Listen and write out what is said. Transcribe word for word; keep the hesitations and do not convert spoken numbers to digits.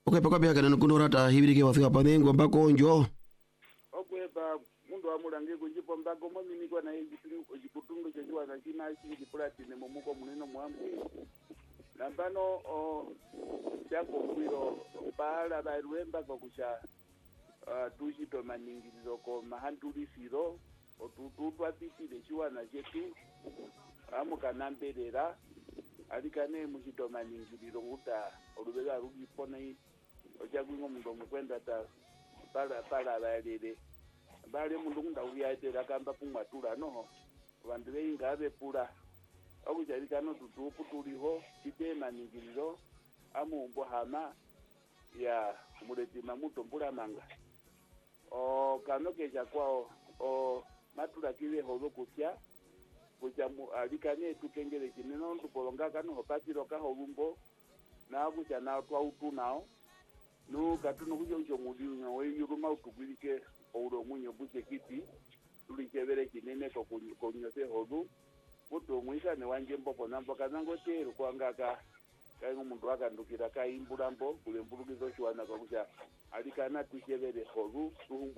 Okay, pakapya kana kunorata hibirike wafika pamengo ambako njo. Okweba mundu amulange kujipo mbako mwamini kwa na hizi kutundu chejua na china chini platine mumuko muneno mwangu. Nambano o chako kwiro pala baruemba kwa kusha uh, tushito maningirizo ko mahantulisiro otututwa pitile chiwa na chetu amukanamberera alikane mushito maningirizo nguta olubega rugipona ochakwingo mundu mukwenda ta pala pala balele bale mundu ngunda uyaitera kamba kumwatula no bantu beinga abepula okujalikano tutupu tuliho kitema ningiriro amumbo hama ya muletima muto mpula manga o kanoke kwao o matula kiwe hozo kufya kuja alikane tukengele kineno tupolonga kano hopatiro ka holumbo na kuja na twa utu nao no katuno kujo ujo mudinyo we yuruma utugwilike ouro munyo buche kiti tulikebere kinene ko kunyose hodu muto mwisa ne wanje mboko nambo kanango tero kwangaka kai umuntu akandukira kai imbulambo kule mbulugizo chwana kwa kusha alikana tukebere hodu